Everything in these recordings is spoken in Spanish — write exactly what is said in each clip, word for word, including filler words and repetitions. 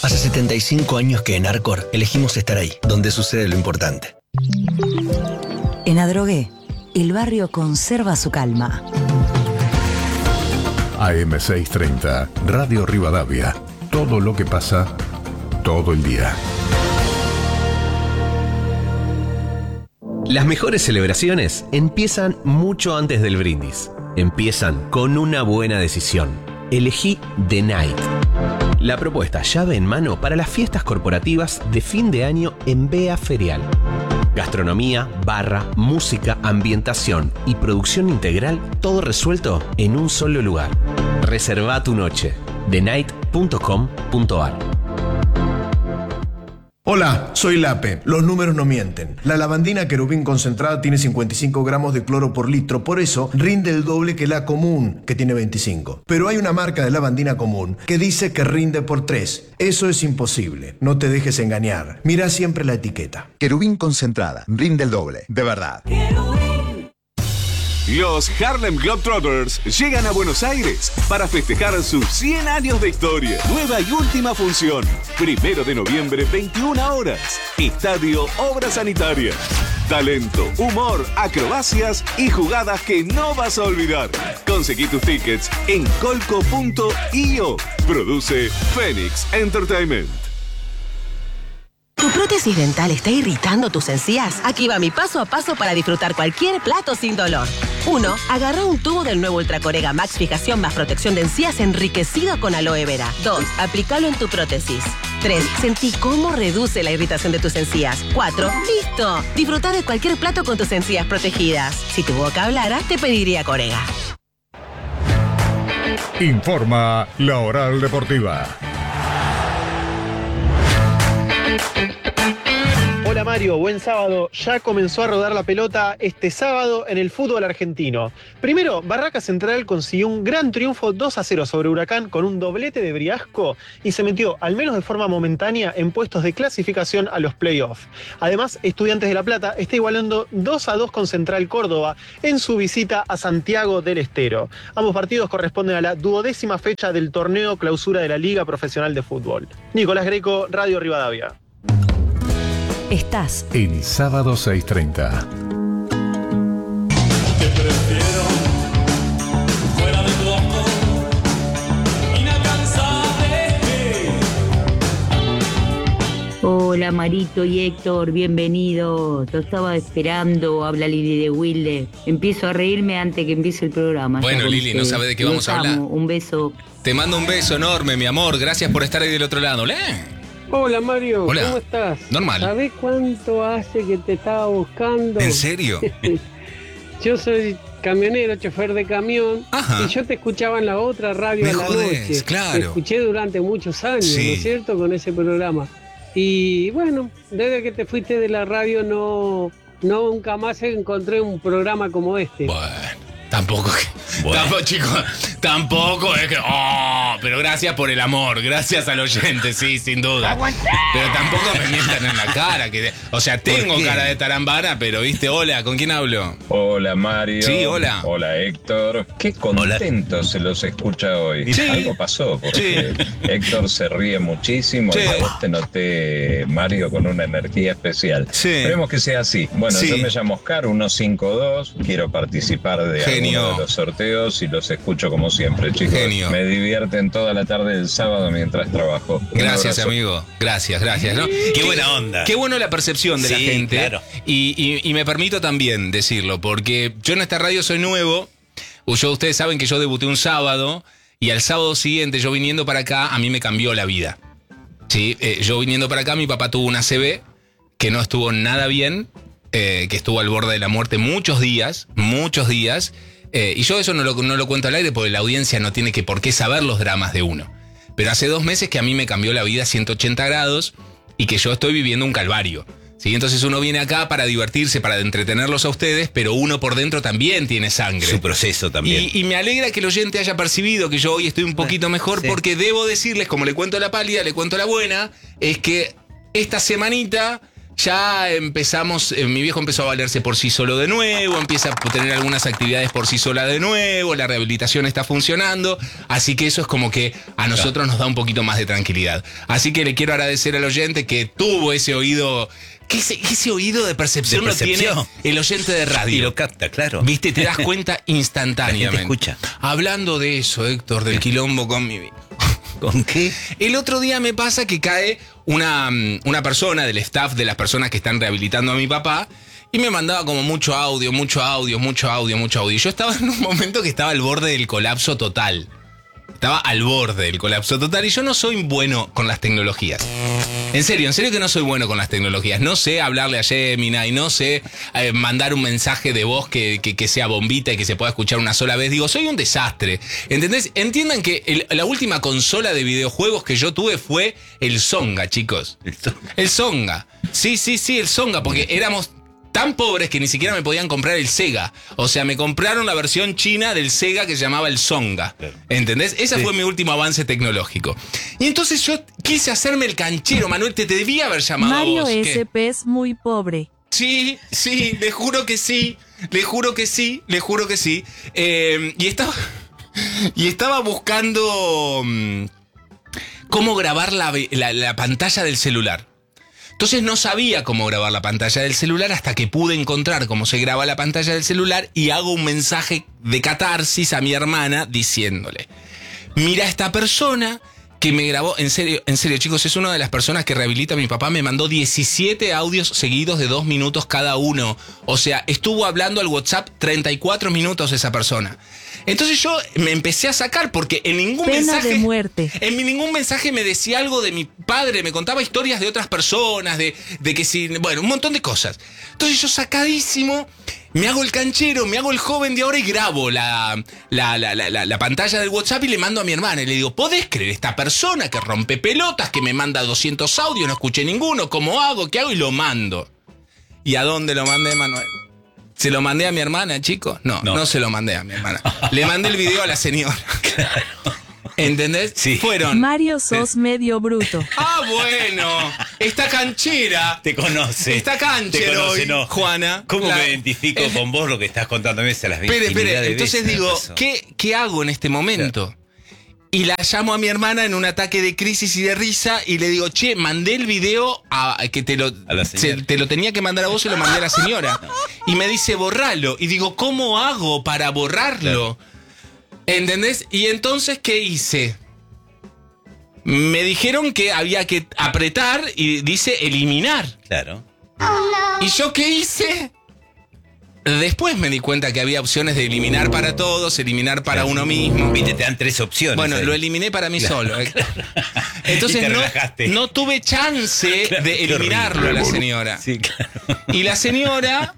Hace setenta y cinco años que en Arcor elegimos estar ahí, donde sucede lo importante. En Adrogué, el barrio conserva su calma. A M seiscientos treinta, Radio Rivadavia. Todo lo que pasa, todo el día. Las mejores celebraciones empiezan mucho antes del brindis. Empiezan con una buena decisión. Elegí The Night, la propuesta llave en mano para las fiestas corporativas de fin de año en Bea Ferial. Gastronomía, barra, música, ambientación y producción integral, todo resuelto en un solo lugar. Reserva tu noche. the night punto com punto a r. Hola, soy Lape. Los números no mienten. La lavandina querubín concentrada tiene cincuenta y cinco gramos de cloro por litro, por eso rinde el doble que la común, que tiene veinticinco. Pero hay una marca de lavandina común que dice que rinde por tres. Eso es imposible. No te dejes engañar. Mira siempre la etiqueta. Querubín concentrada, rinde el doble, de verdad. Los Harlem Globetrotters llegan a Buenos Aires para festejar sus cien años de historia. Nueva y última función. Primero de noviembre, veintiuna horas. Estadio Obras Sanitarias. Talento, humor, acrobacias y jugadas que no vas a olvidar. Conseguí tus tickets en colco punto i o. Produce Phoenix Entertainment. ¿Tu prótesis dental está irritando tus encías? Aquí va mi paso a paso para disfrutar cualquier plato sin dolor. uno. Agarra un tubo del nuevo Ultracorega Max Fijación más protección de encías enriquecido con aloe vera. dos. Aplícalo en tu prótesis. tres. Sentí cómo reduce la irritación de tus encías. cuatro. ¡Listo! Disfruta de cualquier plato con tus encías protegidas. Si tu boca hablara, te pediría Corega. Informa La Oral Deportiva. Hola Mario, buen sábado. Ya comenzó a rodar la pelota este sábado en el fútbol argentino. Primero, Barraca Central consiguió un gran triunfo dos a cero sobre Huracán con un doblete de Briasco y se metió, al menos de forma momentánea, en puestos de clasificación a los playoffs. Además, Estudiantes de La Plata está igualando dos a dos con Central Córdoba en su visita a Santiago del Estero. Ambos partidos corresponden a la duodécima fecha del torneo clausura de la Liga Profesional de Fútbol. Nicolás Greco, Radio Rivadavia. Estás en Sábado seiscientos treinta. Te prefiero fuera de tu amor, inalcanzable. Hola Marito y Héctor, bienvenido. Te estaba esperando. Habla Lili de Wilde. Empiezo a reírme antes que empiece el programa. Bueno, Lili, ¿no sabe de qué vamos a hablar? Un beso. Te mando un beso enorme, mi amor. Gracias por estar ahí del otro lado. ¿Le? Hola Mario, Hola. ¿Cómo estás? Normal. ¿Sabés cuánto hace que te estaba buscando? ¿En serio? Yo soy camionero, chofer de camión. Ajá. Y yo te escuchaba en la otra radio Me a la jodés, noche. claro. Te escuché durante muchos años, Sí. ¿no es cierto? Con ese programa. Y bueno, desde que te fuiste de la radio no, no nunca más encontré un programa como este. Bueno, tampoco que... Bueno. Tampoco, chicos, tampoco es que... Oh, pero gracias por el amor, gracias al oyente, sí, sin duda. Pero tampoco me mientan en la cara. Que, o sea, tengo cara de tarambana, pero viste, hola, ¿con quién hablo? Hola Mario. Sí, hola. Hola Héctor. Qué contento hola. Se los escucha hoy. Sí. Algo pasó, porque sí. Héctor se ríe muchísimo sí. y a vos te noté, Mario, con una energía especial. Sí. Esperemos que sea así. Bueno, sí. yo me llamo Oscar, uno cinco dos, quiero participar de Genio. alguno de los sorteos y los escucho como siempre, chicos. Genio. Me divierten toda la tarde del sábado mientras trabajo. Gracias, amigo. Gracias, gracias. ¿No? Qué, qué buena onda. Qué bueno la percepción de sí, la gente. Claro. Y, y, y me permito también decirlo, porque yo en esta radio soy nuevo. Yo, ustedes saben que yo debuté un sábado y al sábado siguiente, yo viniendo para acá, a mí me cambió la vida. ¿Sí? Eh, yo viniendo para acá, mi papá tuvo una A C V que no estuvo nada bien, eh, que estuvo al borde de la muerte muchos días, muchos días. Eh, y yo eso no lo, no lo cuento al aire porque la audiencia no tiene que por qué saber los dramas de uno. Pero hace dos meses que a mí me cambió la vida ciento ochenta grados y que yo estoy viviendo un calvario. ¿Sí? Entonces uno viene acá para divertirse, para entretenerlos a ustedes, pero uno por dentro también tiene sangre. Su proceso también. Y, y me alegra que el oyente haya percibido que yo hoy estoy un poquito mejor, sí. porque debo decirles, como le cuento la pálida, le cuento la buena, es que esta semanita ya empezamos, eh, mi viejo empezó a valerse por sí solo de nuevo, empieza a tener algunas actividades por sí sola de nuevo, la rehabilitación está funcionando, así que eso es como que a nosotros nos da un poquito más de tranquilidad. Así que le quiero agradecer al oyente que tuvo ese oído... ¿Qué ese, ese oído de percepción, de percepción lo tiene el oyente de radio? Y lo capta, claro. Viste, te das cuenta instantáneamente. La gente escucha. Hablando de eso, Héctor, del quilombo con mi viejo. ¿Con qué? El otro día me pasa que cae una, una persona del staff de las personas que están rehabilitando a mi papá y me mandaba como mucho audio, mucho audio, mucho audio, mucho audio. Yo estaba en un momento que estaba al borde del colapso total. Estaba al borde del colapso total y yo no soy bueno con las tecnologías. En serio, en serio que no soy bueno con las tecnologías. No sé hablarle a Gemini, no sé eh, mandar un mensaje de voz que, que, que sea bombita y que se pueda escuchar una sola vez. Digo, soy un desastre. ¿Entendés? Entiendan que el, la última consola de videojuegos que yo tuve fue el Zonga, chicos. El Zonga. Sí, sí, sí, el Zonga, porque éramos tan pobres que ni siquiera me podían comprar el Sega. O sea, me compraron la versión china del Sega que se llamaba el Zonga. ¿Entendés? Ese sí. fue mi último avance tecnológico. Y entonces yo quise hacerme el canchero, Manuel, te debía haber llamado Mario a vos. S P es muy pobre. Sí, sí, le juro que sí. Le juro que sí, le juro que sí. Eh, y estaba. Y estaba buscando um, cómo grabar la, la, la pantalla del celular. Entonces no sabía cómo grabar la pantalla del celular hasta que pude encontrar cómo se graba la pantalla del celular y hago un mensaje de catarsis a mi hermana diciéndole: mira, esta persona que me grabó, en serio, en serio, chicos, es una de las personas que rehabilita a mi papá, me mandó diecisiete audios seguidos de dos minutos cada uno. O sea, estuvo hablando al WhatsApp treinta y cuatro minutos esa persona. Entonces yo me empecé a sacar porque en ningún Pena mensaje... de muerte. En ningún mensaje me decía algo de mi padre, me contaba historias de otras personas, de, de que si... Bueno, un montón de cosas. Entonces yo sacadísimo, me hago el canchero, me hago el joven de ahora y grabo la, la, la, la, la, la pantalla del WhatsApp y le mando a mi hermana. Y le digo, ¿podés creer esta persona que rompe pelotas, que me manda doscientos audios, no escuché ninguno? ¿Cómo hago? ¿Qué hago? Y lo mando. ¿Y a dónde lo mandé, Manuel? ¿Se lo mandé a mi hermana, chicos? No, no, no se lo mandé a mi hermana. Le mandé el video a la señora. Claro. ¿Entendés? Sí. Fueron. Mario, sos medio bruto. Ah, bueno. Esta canchera. Te conoce. Esta canchera te conoce, hoy, no. Juana. ¿Cómo la... me identifico eh, con vos lo que estás contando a veces a las veinte? Espere, espere. Entonces digo, ¿qué, ¿qué hago en este momento? Claro. Y la llamo a mi hermana en un ataque de crisis y de risa y le digo, che, mandé el video a, a que te lo, se, te lo tenía que mandar a vos y lo mandé a la señora. Y me dice, borralo. Y digo, ¿cómo hago para borrarlo? Claro. ¿Entendés? Y entonces, ¿qué hice? Me dijeron que había que apretar y dice eliminar. Claro. ¿Y yo qué hice? Después me di cuenta que había opciones de eliminar para todos, eliminar para uno mismo. Viste, te dan tres opciones. Bueno, ahí. Lo eliminé para mí claro, solo. ¿eh? Claro. Entonces no, no tuve chance claro, de eliminarlo a la señora. Sí, claro. Y la señora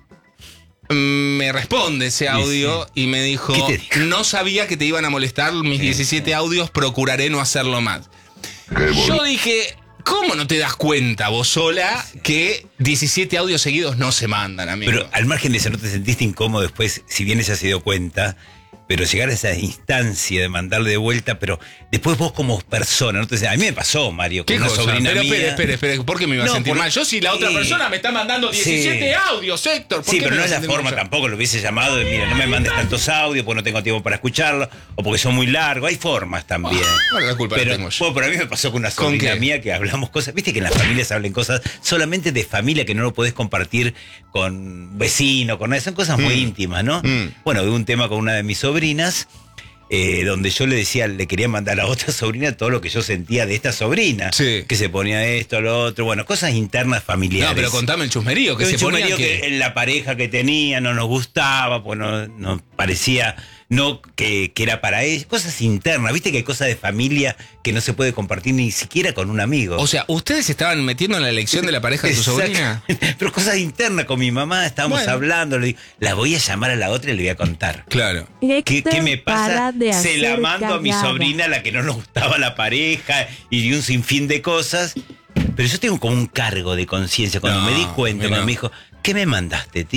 me responde ese audio y, sí. y me dijo, no sabía que te iban a molestar mis diecisiete audios, procuraré no hacerlo más. Yo dije... ¿Cómo no te das cuenta vos sola que diecisiete audios seguidos no se mandan, amigo? Pero al margen de eso, ¿no te sentiste incómodo después, si bien ella se dio cuenta, pero llegar a esa instancia de mandarle de vuelta, pero después vos como persona, ¿no? Entonces, a mí me pasó, Mario, con ¿Qué una cosa? sobrina pero, mía. Espere, espere, espere, ¿por qué me iba no, a sentir por... mal? Yo si la otra sí. persona me está mandando diecisiete sí. audios, Héctor. ¿por Sí, qué pero me no es la forma mal? tampoco, lo hubiese llamado de, mira, no me mandes tantos audios porque no tengo tiempo para escucharlo, o porque son muy largos, hay formas también. Oh, bueno, la culpa pero, la tengo yo. Bueno, pero a mí me pasó con una sobrina ¿Con mía que hablamos cosas, viste que en las familias hablen cosas solamente de familia que no lo podés compartir con vecino, con nadie, son cosas muy mm. íntimas, ¿no? Mm. Bueno, hubo un tema con una de mis sobrinas, Eh, donde yo le decía, le quería mandar a otra sobrina todo lo que yo sentía de esta sobrina. Sí. Que se ponía esto, lo otro, bueno, cosas internas familiares. No, pero contame el chusmerío, que el se ponía que... que en la pareja que tenía no nos gustaba, pues no, no parecía no que, que era para ella. Cosas internas, viste que hay cosas de familia que no se puede compartir ni siquiera con un amigo. O sea, ¿ustedes estaban metiendo en la elección de la pareja de tu sobrina? Pero cosas internas con mi mamá, estábamos bueno. hablando, le digo, la voy a llamar a la otra y le voy a contar. Claro. ¿Qué, qué me pasa? Se la mando cagada. a mi sobrina, a la que no nos gustaba la pareja, y un sinfín de cosas. Pero yo tengo como un cargo de conciencia. Cuando no, me di cuenta, cuando no. me dijo, ¿qué me mandaste, tío?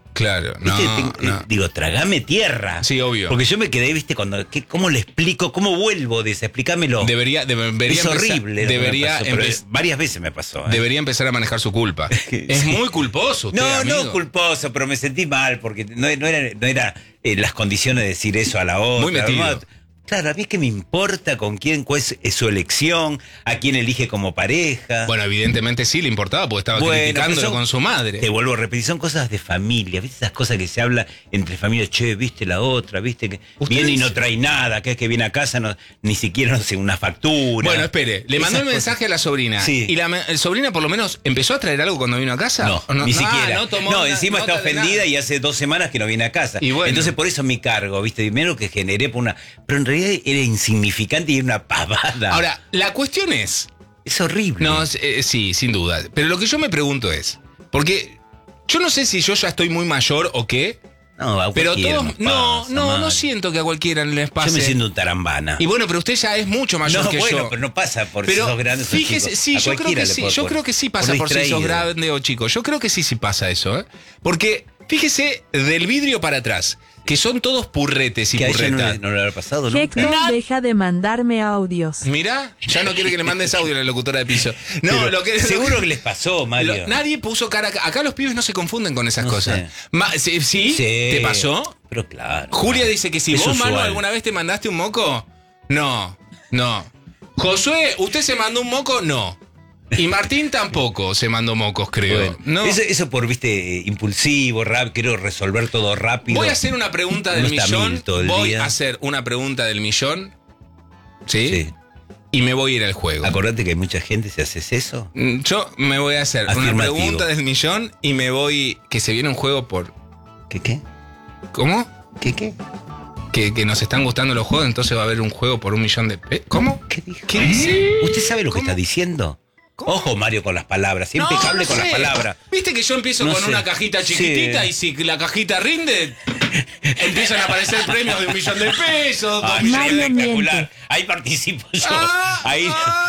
Claro, no, ¿Viste? no. Digo, tragame tierra. Sí, obvio. Porque yo me quedé, viste, cuando. ¿qué, ¿Cómo le explico? ¿Cómo vuelvo de eso? Explícamelo. Debería, debería es empezar- horrible. lo que Debería me pasó, pero empe- varias veces me pasó. ¿eh? Debería empezar a manejar su culpa. Es muy culposo usted, No, amigo. no culposo, pero me sentí mal porque no, no era, no era eh, las condiciones de decir eso a la otra. Muy metido. ¿no? Claro, a mí es que me importa con quién, cuál es, es su elección, a quién elige como pareja. Bueno, evidentemente sí le importaba porque estaba Bueno, criticándolo pero son- con su madre. Te vuelvo a repetir, son cosas de familia, ¿viste? Esas cosas que se habla entre familias, che, viste la otra, viste que viene y no trae nada, que es que viene a casa, no, ni siquiera, no sé, una factura. Bueno, espere, le mandó Esas el mensaje cosas. a la sobrina. Sí. ¿Y la me- el sobrina por lo menos empezó a traer algo cuando vino a casa? No, ¿O ni Ah, siquiera. no, No, tomó na- encima está nota de ofendida nada. y hace dos semanas que no viene a casa. Y bueno. Entonces por eso mi cargo, ¿viste? Primero que generé por una... Pero en realidad era insignificante y era una pavada. Ahora, la cuestión es... Es horrible. No, eh, sí, sin duda. Pero lo que yo me pregunto es... Porque yo no sé si yo ya estoy muy mayor o qué... No, a Pero cualquiera todos... nos No, pasa, no, no Mario. siento que a cualquiera les pase. Yo me siento un tarambana. Y bueno, pero usted ya es mucho mayor no, que bueno, yo. pero no pasa por Pero si sos grande o sos fíjese, chico. sí, A yo creo cualquiera que le sí, puede yo poner. creo que sí pasa por, si sos distraído. grande o chico. Yo creo que sí, sí pasa eso, ¿eh? Porque, fíjese, del vidrio para atrás, que son todos purretes y Que a ella purretas. no, le- no le habrá pasado, ¿no? Héctor, deja de mandarme audios. Mirá, ya no quiere que le mandes audio a la locutora de piso. No, Pero lo que seguro lo que- que les pasó, Mario. lo- nadie puso cara acá. Acá los pibes no se confunden con esas No cosas. sé. Ma- ¿sí, sí? Sí. ¿Te pasó? Pero claro. Julia dice que si Es vos, Manu, usual. alguna vez te mandaste un moco. No, no. Josué, ¿usted se mandó un moco? No. Y Martín tampoco se mandó mocos, creo. Bueno, no. eso, eso por, viste, eh, impulsivo, rap, quiero resolver todo rápido. Voy a hacer una pregunta del Uno está millón. mil todo el Voy día. a hacer una pregunta del millón. ¿Sí? Sí. Y me voy a ir al juego. Acordate que hay mucha gente si haces eso. Mm, Yo me voy a hacer una Afirmativo. pregunta del millón y me voy. Que se viene un juego por. ¿Qué qué? ¿Cómo? ¿Qué qué? Que, que nos están gustando los juegos, entonces va a haber un juego por un millón de pesos. ¿Cómo? ¿Qué dijo? ¿Qué dice? ¿Usted sabe lo que ¿Cómo? está diciendo? Ojo, Mario, con las palabras. Siempre No, hable no con sé. las palabras. Viste que yo empiezo No con sé. una cajita chiquitita Sí. y si la cajita rinde, empiezan a aparecer premios de un millón de pesos. dos Ay, millones Mario de- espectacular. miente. Ahí participo yo. Ah, Ahí.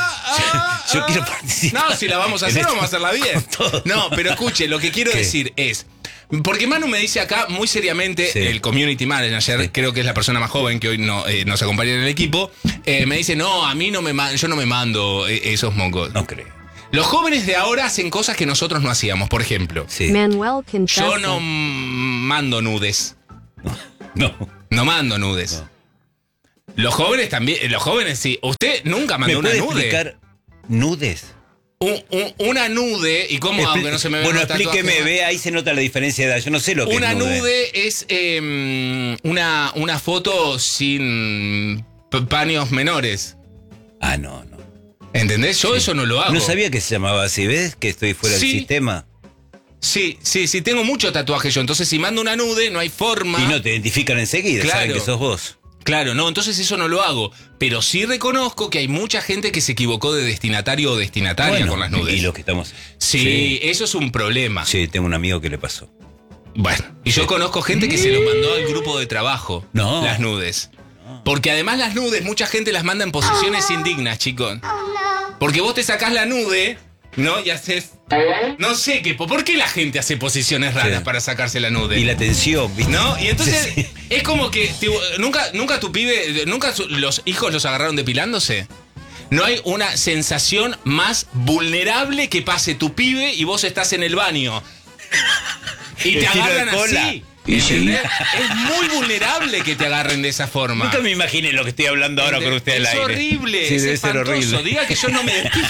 ah, yo ah, quiero ah. participar. No, si la vamos a En hacer, esto. vamos a hacerla bien. Todo. No, pero escuche, lo que quiero ¿Qué? decir es. Porque Manu me dice acá muy seriamente, Sí. el community manager, Sí. creo que es la persona más joven que hoy no, eh, nos acompaña en el equipo, eh, me dice, no, a mí no me ma- yo no me mando eh, esos mocos. No creo. Los jóvenes de ahora hacen cosas que nosotros no hacíamos, por ejemplo. Sí. Manuel confesa. Yo no mm, mando nudes. No. No mando nudes. Los jóvenes también, eh, los jóvenes sí. Usted nunca ¿Me mandó una puede nude. explicar nudes? Un- un- una nude, ¿y cómo hago que no se me vean Bueno, los tatuajes? explíqueme, ve, ahí se nota la diferencia de edad. Yo no sé lo que Una es nude. nude es eh, una, una foto sin p- paños menores. Ah, no, no. ¿Entendés? Yo eso no lo hago. No sabía que se llamaba así, ¿ves? Que estoy fuera Sí. del sistema. Sí, sí, sí, tengo mucho tatuaje yo. Entonces, si mando una nude, no hay forma. Y no te identifican enseguida, Claro. saben que sos vos. Claro, no, entonces eso no lo hago. Pero sí reconozco que hay mucha gente que se equivocó de destinatario o destinataria Bueno, con las nudes. Y lo que estamos. Sí, eso es un problema. Sí, tengo un amigo que le pasó. Bueno, y yo conozco gente que se lo mandó al grupo de trabajo. No. Las nudes. Porque además las nudes, mucha gente las manda en posiciones indignas, chicos. Porque vos te sacás la nude, ¿no? Y haces. No sé qué. ¿Por qué la gente hace posiciones raras Sí. para sacarse la nude? Y la tensión, ¿viste? ¿No? Y entonces Sí. es como que te- nunca, nunca tu pibe, nunca su- los hijos los agarraron depilándose. No hay una sensación más vulnerable que pase tu pibe y vos estás en el baño. Y El te tiro de agarran cola. así. ¿Entendés? Es muy vulnerable que te agarren de esa forma. Nunca me imaginé lo que estoy hablando ahora con usted al es aire. horrible, Sí, es debe ser espantoso. horrible. Diga que yo no me despido.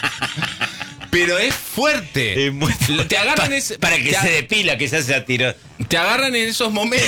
Pero es fuerte. Es muy- Te agarran Pa- es- para que te se a- depila, que se hace a tiro. Te agarran en esos momentos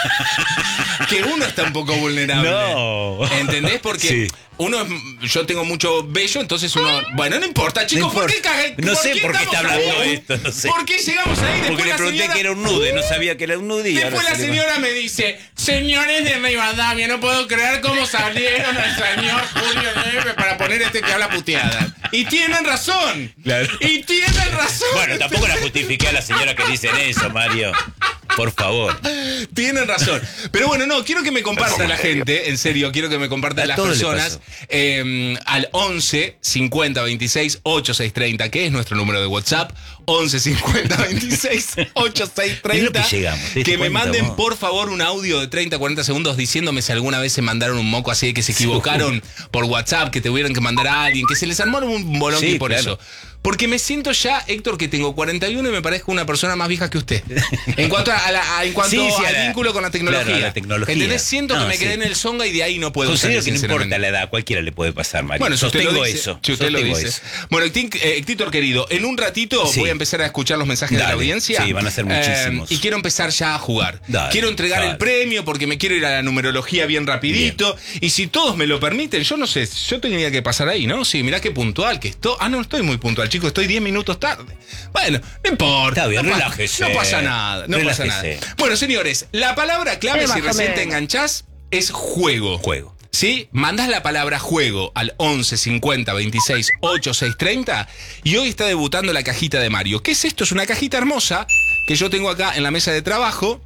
que uno está un poco vulnerable. No. ¿Entendés? Porque Sí. uno es, yo tengo mucho vello, entonces uno. Bueno, no importa, chicos, No ¿por qué importa. cagan? No sé por qué estamos está hablando ahí? esto, no sé. ¿Por qué llegamos ahí? Después Porque le la pregunté señora- que era un nude, no sabía que era un nude. Y Después ahora la se le- señora me dice, señores de Rivadavia, no puedo creer cómo salieron al señor Julio Neves para poner este que habla puteada. Y tienen razón. Claro. Y tienen razón. Bueno, tampoco la justifiqué a la señora que dicen eso, Mario. Por favor. Tienen razón. Pero bueno, no, quiero que me comparta la gente, en serio, quiero que me compartan A las todos le personas eh, al once cincuenta veintiséis ochenta y seis treinta, que es nuestro número de WhatsApp, once cincuenta veintiséis ochenta y seis treinta. Que, llegamos, que me manden, vos? por favor, un audio de treinta a cuarenta segundos diciéndome si alguna vez se mandaron un moco así de que se equivocaron sí. por WhatsApp, que tuvieron que mandar a alguien, que se les armó un bolonqui sí, por claro. eso. Porque me siento ya, Héctor, que tengo cuarenta y uno y me parezco una persona más vieja que usted. En cuanto, a la, a, en cuanto sí, sí, al la, vínculo con la tecnología. Claro, la tecnología. ¿Entendés? Siento no, que me sí. quedé en el zonga y de ahí no puedo Considero salir, que no importa la edad, cualquiera le puede pasar, Mario. Bueno, si usted Sostengo lo dice, eso. Si usted lo dice. Eso. Bueno, Héctor, querido, en un ratito sí. voy a empezar a escuchar los mensajes Dale. de la audiencia. Sí, van a ser muchísimos. Eh, y quiero empezar ya a jugar. Dale. Quiero entregar Dale. el premio porque me quiero ir a la numerología bien rapidito. Bien. Y si todos me lo permiten, yo no sé, yo tenía que pasar ahí, ¿no? Sí, mirá qué puntual que estoy. Ah, no, estoy muy puntual, chicos, estoy diez minutos tarde. Bueno, no importa. Está bien, no relájese. No pasa nada, no relájese. pasa nada. Bueno, señores, la palabra clave, si recién te enganchás, es juego. Juego. ¿Sí? Mandás la palabra juego al once cincuenta veintiséis ochenta y seis treinta y hoy está debutando la cajita de Mario. ¿Qué es esto? Es una cajita hermosa que yo tengo acá en la mesa de trabajo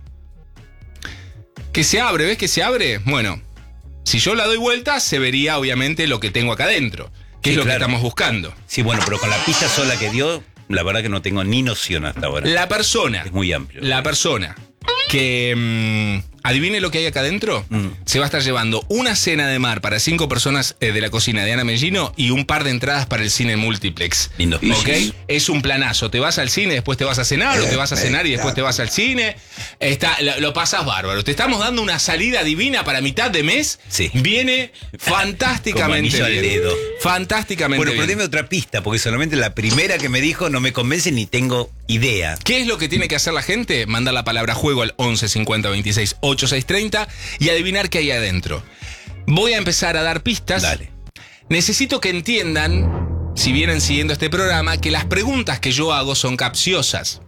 que se abre. ¿Ves que se abre? Bueno, si yo la doy vuelta se vería obviamente lo que tengo acá adentro, que sí, es lo claro. que estamos buscando. Sí, bueno, pero con la pista sola que dio, la verdad que no tengo ni noción hasta ahora. La persona. Es muy amplio. La persona que mmm, adivine lo que hay acá adentro, mm. se va a estar llevando una cena de mar para cinco personas eh, de la cocina de Ana Mellino y un par de entradas para el cine multiplex. Lindo. ¿Ok? Es un planazo. Te vas al cine, después te vas a cenar, eh, o te vas a cenar y después te vas al cine. Está, lo, lo pasas bárbaro. Te estamos dando una salida divina para mitad de mes. Sí. Viene fantásticamente Como bien. Al dedo. Fantásticamente bueno, bien. Bueno, pero deme otra pista, porque solamente la primera que me dijo no me convence ni tengo idea. ¿Qué es lo que tiene que hacer la gente? Mandar la palabra juego al once cincuenta veintiséis ochenta y seis treinta y adivinar qué hay adentro. Voy a empezar a dar pistas. Dale. Necesito que entiendan, si vienen siguiendo este programa, que las preguntas que yo hago son capciosas.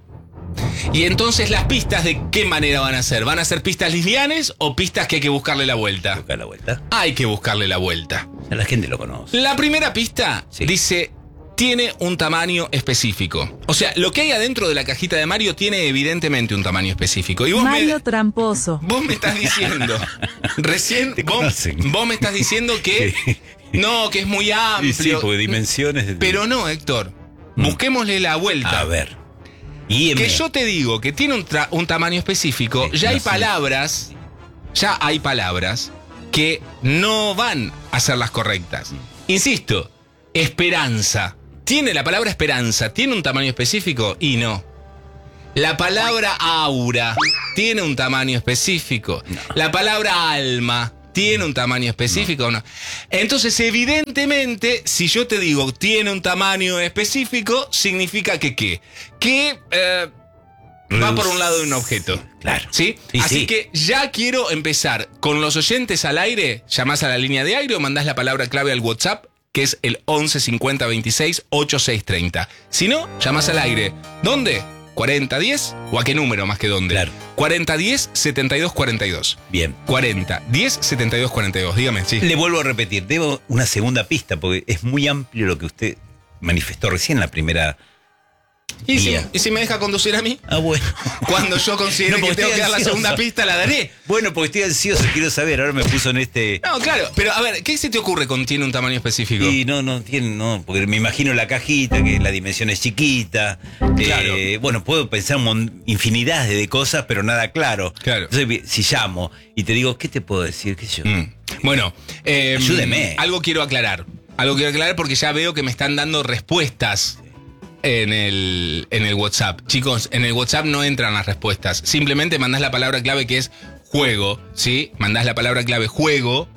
Y entonces las pistas, ¿de qué manera van a ser? ¿Van a ser pistas lineales o pistas que hay que buscarle la vuelta? ¿Buscar la vuelta? Hay que buscarle la vuelta. La gente lo conoce. La primera pista sí. dice... tiene un tamaño específico. O sea, lo que hay adentro de la cajita de Mario tiene evidentemente un tamaño específico. Y vos Mario me, tramposo. Vos me estás diciendo, recién vos, vos me estás diciendo que sí. no, que es muy amplio. Sí, porque dimensiones. De... Pero no, Héctor. Mm. Busquémosle la vuelta. A ver. Y que yo te digo que tiene un, tra- un tamaño específico. Sí, ya hay palabras, ya hay palabras que no van a ser las correctas. Insisto, esperanza. ¿Tiene la palabra esperanza? ¿Tiene un tamaño específico? Y no. La palabra aura tiene un tamaño específico. No. La palabra alma tiene un tamaño específico o no. no. Entonces, evidentemente, si yo te digo tiene un tamaño específico, significa que ¿qué? Que eh, va por un lado de un objeto. Claro. ¿Sí? Sí, Así sí. que ya quiero empezar con los oyentes al aire. Llamás a la línea de aire o mandás la palabra clave al WhatsApp, que es el once cincuenta veintiséis ochenta y seis treinta. Si no, llamás al aire. ¿Dónde? cuarenta diez o a qué número más que dónde. Claro. cuarenta diez setenta y dos cuarenta y dos. Bien. cuarenta diez setenta y dos cuarenta y dos. Dígame, sí. Le vuelvo a repetir, debo una segunda pista porque es muy amplio lo que usted manifestó recién en la primera. ¿Y si, ¿Y si me deja conducir a mí? Ah, bueno. Cuando yo considere No, que tengo que dar la ansioso. segunda pista, la daré. Bueno, porque estoy ansioso, quiero saber. Ahora me puso en este. No, claro. Pero a ver, ¿qué se te ocurre con tiene un tamaño específico? Y no, no tiene, no, porque me imagino la cajita, que la dimensión es chiquita. Claro. Eh, bueno, puedo pensar mon- infinidad de cosas, pero nada claro. Claro. Entonces, si llamo y te digo, ¿qué te puedo decir? ¿Qué sé yo? Mm. Bueno, eh, ayúdeme. Algo quiero aclarar. Algo quiero aclarar porque ya veo que me están dando respuestas en el, en el WhatsApp. Chicos, en el WhatsApp no entran las respuestas. Simplemente mandás la palabra clave que es juego, ¿sí? Mandás la palabra clave juego.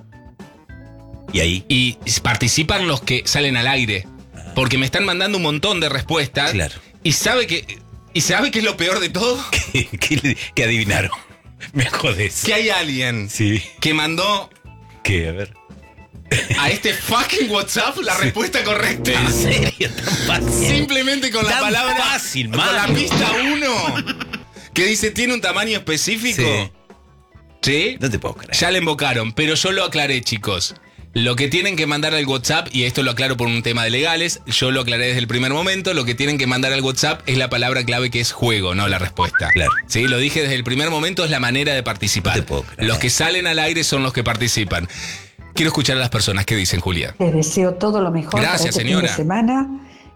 ¿Y ahí? Y participan los que salen al aire. Porque me están mandando un montón de respuestas. Claro. Y sabe que. ¿Y sabe qué es lo peor de todo? ¿Qué, qué, qué adivinaron? Me jodés. Que hay alguien sí. que mandó ¿Qué? A ver. a este fucking WhatsApp la Sí. respuesta correcta. ¿En serio? Tan fácil. Simplemente con la Tan palabra. fácil, con la mano. pista uno. Que dice tiene un tamaño específico. Sí. ¿Sí? No te puedo creer. Ya le invocaron, pero yo lo aclaré, chicos. Lo que tienen que mandar al WhatsApp, y esto lo aclaro por un tema de legales, yo lo aclaré desde el primer momento, lo que tienen que mandar al WhatsApp es la palabra clave que es juego, no la respuesta. Claro. Sí, lo dije desde el primer momento, es la manera de participar. No te puedo creer. Los que salen al aire son los que participan. Quiero escuchar a las personas que dicen, Julia. Les deseo todo lo mejor Gracias, para este señora. fin de semana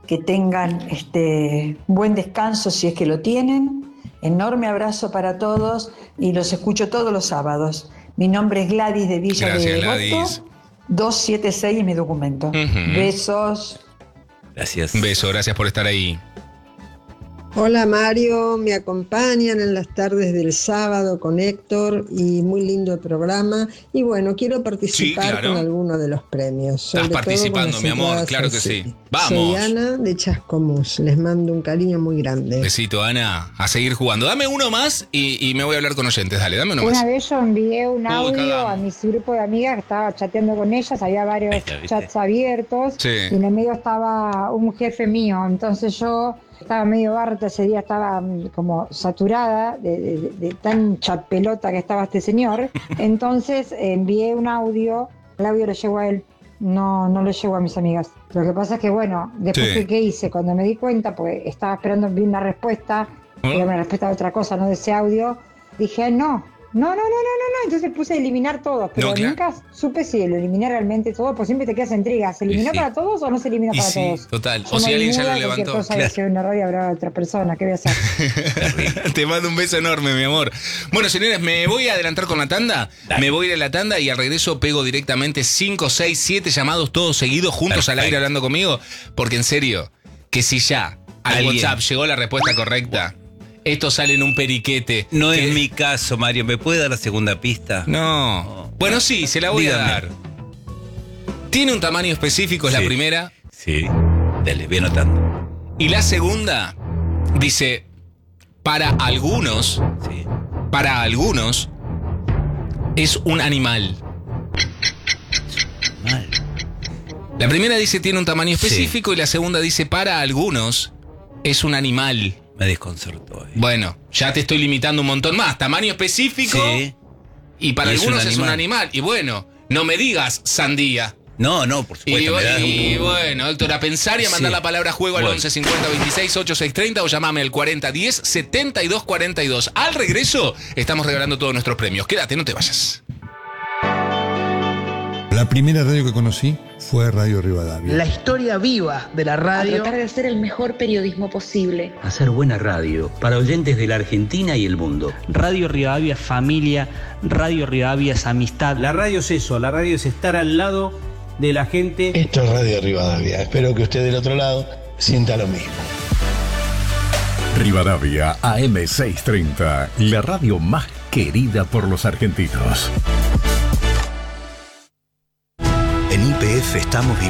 que tengan este buen descanso si es que lo tienen. Enorme abrazo para todos y los escucho todos los sábados. Mi nombre es Gladys de Villa Gracias, de Gladys. Devoto, doscientos setenta y seis es mi documento. Ujú. Besos. Gracias. Un beso, gracias por estar ahí. Hola Mario, me acompañan en las tardes del sábado con Héctor y muy lindo el programa. Y bueno, quiero participar Sí, claro. con alguno de los premios. Estás sobre todo con participando, las mi amor, entradas claro al que cine. sí. Vamos. Soy Ana de Chascomús, les mando un cariño muy grande. Besito, Ana, a seguir jugando. Dame uno más y, y me voy a hablar con oyentes. Dale, dame uno más. Una vez yo envié un Uy, audio cagamos. a mi grupo de amigas que estaba chateando con ellas, había varios está, ¿viste? chats abiertos Sí. y en el medio estaba un jefe mío, entonces yo estaba medio harta, ese día estaba mm, como saturada de, de- de- de tan chapelota que estaba este señor, entonces eh, envié un audio, el audio lo llegó a él, no, no lo llegó a mis amigas. Lo que pasa es que bueno, después Sí. que ¿qué hice? Cuando me di cuenta, pues estaba esperando vi una respuesta, ¿Ah? era una respuesta de otra cosa, no de ese audio, dije no. No, no, no, no, no, no. Entonces puse a eliminar todos, pero No, claro. nunca supe si lo eliminé realmente todo, pues siempre te quedas en intriga. ¿Se eliminó sí. para todos o no se eliminó Y para sí, todos? total. Yo O si no alguien ya muda, lo cualquier levantó. cosa, si en una radio habrá otra persona, ¿qué voy a hacer? Te mando un beso enorme, mi amor. Bueno, señores, me voy a adelantar con la tanda. Me voy a ir a la tanda y al regreso pego directamente cinco, seis, siete llamados todos seguidos juntos al aire hablando conmigo. Porque en serio, que si ya al Alguien. WhatsApp llegó la respuesta correcta, esto sale en un periquete. No que- es mi caso, Mario. ¿Me puede dar la segunda pista? No. Bueno, sí, se la voy Dígame. a dar. Tiene un tamaño específico, es Sí. la primera. Sí. Dale, voy anotando. Y la segunda dice, para algunos, para algunos, es un animal. La primera dice tiene un tamaño específico y la segunda dice para algunos es un animal. Me desconcertó. Bueno, ya te estoy limitando un montón más. Tamaño específico Sí. y para Y es algunos un es un animal. animal. Y bueno, no me digas sandía. No, no, por Y, supuesto. me da y un- bueno, Héctor, a pensar y a mandar Sí. la palabra juego al Bueno. once cincuenta veintiséis ochenta y seis treinta o llamame al cuarenta diez setenta y dos cuarenta y dos. Al regreso, estamos regalando todos nuestros premios. Quédate, no te vayas. La primera radio que conocí fue Radio Rivadavia. La historia viva de la radio. A tratar de hacer el mejor periodismo posible. Hacer buena radio para oyentes de la Argentina y el mundo. Radio Rivadavia es familia, Radio Rivadavia es amistad. La radio es eso, la radio es estar al lado de la gente. Esto es Radio Rivadavia. Espero que usted del otro lado sienta lo mismo. Rivadavia A M seiscientos treinta, la radio más querida por los argentinos. En Y P F estamos viviendo